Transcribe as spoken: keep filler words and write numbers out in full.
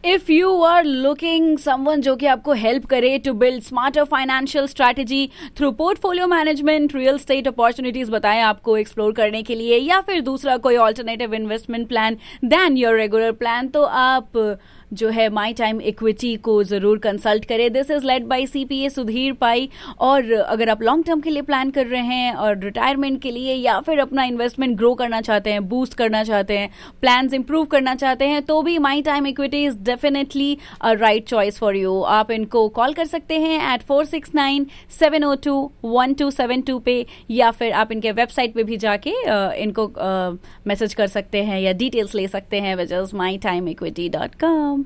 If you are looking someone जो कि आपको हेल्प करे to build smarter financial strategy through portfolio management, real estate opportunities बताएं आपको एक्सप्लोर करने के लिए, या फिर दूसरा कोई alternative investment plan then your regular plan, तो आप जो है माई टाइम इक्विटी को जरूर कंसल्ट करें. This is led by CPA Sudhir पाई. और अगर आप लॉन्ग टर्म के लिए प्लान कर रहे हैं और रिटायरमेंट के लिए, या फिर अपना इन्वेस्टमेंट ग्रो करना चाहते हैं, बूस्ट करना चाहते हैं, प्लान्स इंप्रूव करना चाहते हैं, तो भी my time equity is definitely a right choice for you. आप इनको कॉल कर सकते हैं eight four six nine seven O two one two seven to पे, या फिर आप इनके वेबसाइट पे भी जाके uh, इनको मैसेज uh, कर सकते हैं या डिटेल्स ले सकते हैं, which is my time equity dot com.